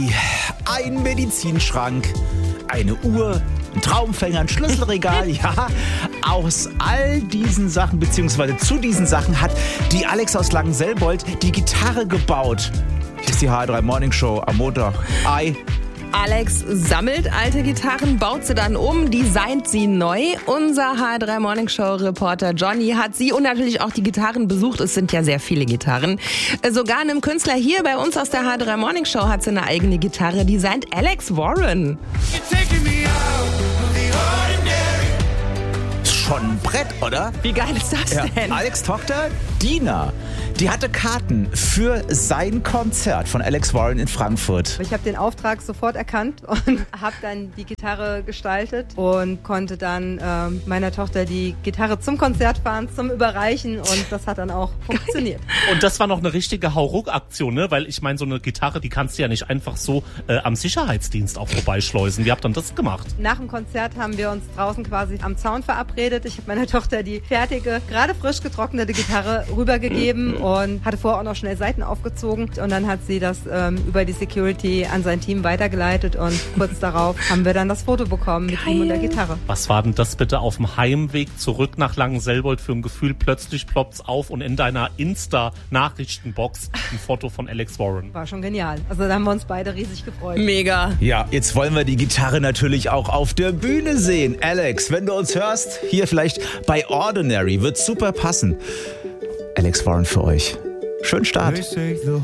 Ein Medizinschrank, eine Uhr, ein Traumfänger, ein Schlüsselregal, ja. Aus all diesen Sachen, beziehungsweise zu diesen Sachen hat die Alex aus Langenselbold die Gitarre gebaut. Hier ist die HR3 Morning Show am Montag. Alex sammelt alte Gitarren, baut sie dann um, designt sie neu. Unser HR3 Morning Show Reporter Johnny hat sie und natürlich auch die Gitarren besucht. Es sind ja sehr viele Gitarren. Sogar einem Künstler hier bei uns aus der HR3 Morning Show hat sie eine eigene Gitarre designt. Alex Warren. Schon ein Brett, oder? Wie geil ist das denn? Alex' Tochter, Dina, die hatte Karten für sein Konzert von Alex Warren in Frankfurt. Ich habe den Auftrag sofort erkannt und habe dann die Gitarre gestaltet und konnte dann meiner Tochter die Gitarre zum Konzert fahren, zum Überreichen, und das hat dann auch funktioniert. Und das war noch eine richtige Hauruck-Aktion, ne? Weil ich meine, so eine Gitarre, die kannst du ja nicht einfach so am Sicherheitsdienst auch vorbeischleusen. Wie habt ihr denn das gemacht? Nach dem Konzert haben wir uns draußen quasi am Zaun verabredet. Ich habe meiner Tochter die fertige, gerade frisch getrocknete Gitarre rübergegeben und hatte vorher auch noch schnell Seiten aufgezogen. Und dann hat sie das über die Security an sein Team weitergeleitet und kurz darauf haben wir dann das Foto bekommen mit ihm und der Gitarre. Was war denn das bitte auf dem Heimweg zurück nach Langenselbold für ein Gefühl? Plötzlich ploppt's auf und in deiner Insta-Nachrichtenbox ein Foto von Alex Warren. War schon genial. Also da haben wir uns beide riesig gefreut. Mega. Ja, jetzt wollen wir die Gitarre natürlich auch auf der Bühne sehen. Alex, wenn du uns hörst, hier vielleicht bei Ordinary, wird super passen. Alex Warren für euch. Schönen Start.